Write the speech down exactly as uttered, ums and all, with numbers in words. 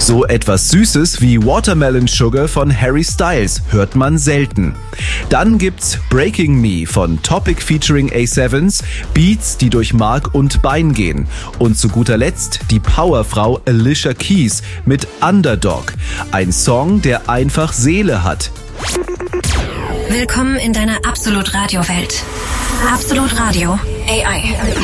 So etwas Süßes wie Watermelon Sugar von Harry Styles hört man selten. Dann gibt's Breaking Me von Topic featuring A sieben, Beats, die durch Mark und Bein gehen. Und zu guter Letzt die Powerfrau Alicia Keys mit Underdog, ein Song, der einfach Seele hat. Willkommen in deiner Absolut Radio Welt. Absolut Radio A I.